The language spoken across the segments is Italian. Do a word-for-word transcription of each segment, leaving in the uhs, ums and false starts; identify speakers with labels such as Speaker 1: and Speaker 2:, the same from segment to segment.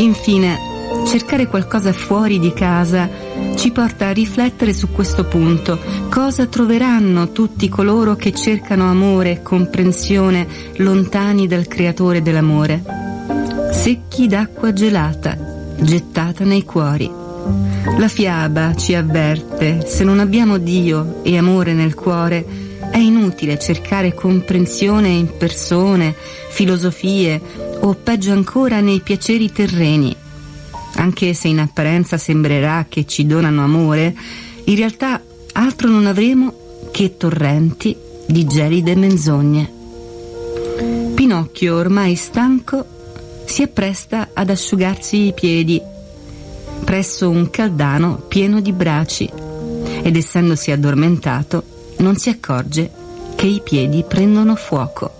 Speaker 1: infine, cercare qualcosa fuori di casa ci porta a riflettere su questo punto. Cosa troveranno tutti coloro che cercano amore e comprensione lontani dal creatore dell'amore? Secchi d'acqua gelata, gettata nei cuori. La fiaba ci avverte: se non abbiamo Dio e amore nel cuore, è inutile cercare comprensione in persone, filosofie o peggio ancora nei piaceri terreni. Anche se in apparenza sembrerà che ci donano amore, in realtà altro non avremo che torrenti di gelide menzogne. Pinocchio, ormai stanco, si appresta ad asciugarsi i piedi presso un caldano pieno di braci ed, essendosi addormentato, non si accorge che i piedi prendono fuoco.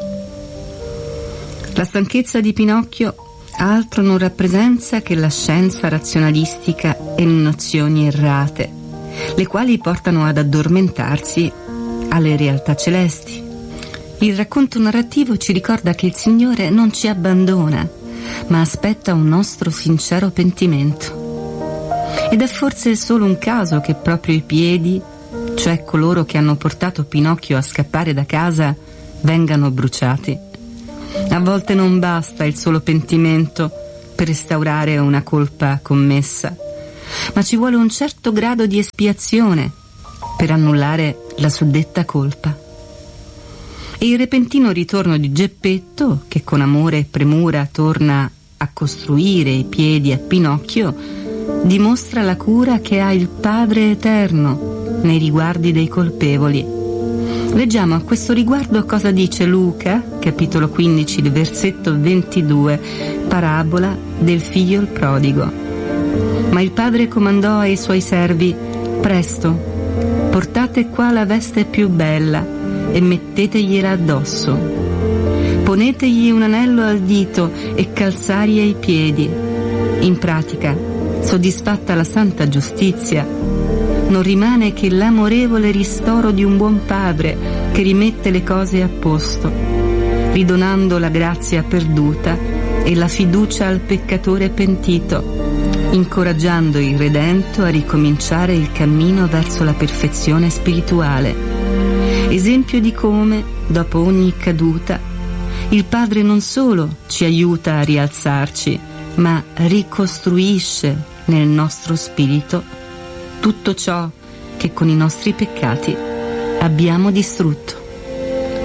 Speaker 1: La stanchezza di Pinocchio altro non rappresenta che la scienza razionalistica e nozioni errate, le quali portano ad addormentarsi alle realtà celesti. Il racconto narrativo ci ricorda che il Signore non ci abbandona, ma aspetta un nostro sincero pentimento. Ed è forse solo un caso che proprio i piedi, cioè coloro che hanno portato Pinocchio a scappare da casa, vengano bruciati. A volte non basta il solo pentimento per restaurare una colpa commessa, ma ci vuole un certo grado di espiazione per annullare la suddetta colpa. E il repentino ritorno di Geppetto, che con amore e premura torna a costruire i piedi a Pinocchio, dimostra la cura che ha il Padre Eterno nei riguardi dei colpevoli. Leggiamo a questo riguardo cosa dice Luca, capitolo quindici, versetto ventidue, parabola del figlio il prodigo. Ma il padre comandò ai suoi servi: presto, portate qua la veste più bella e mettetegliela addosso. Ponetegli un anello al dito e calzari ai piedi. In pratica, soddisfatta la santa giustizia, non rimane che l'amorevole ristoro di un buon padre che rimette le cose a posto, ridonando la grazia perduta e la fiducia al peccatore pentito, incoraggiando il redento a ricominciare il cammino verso la perfezione spirituale. Esempio di come, dopo ogni caduta, il Padre non solo ci aiuta a rialzarci, ma ricostruisce nel nostro spirito tutto ciò che con i nostri peccati abbiamo distrutto.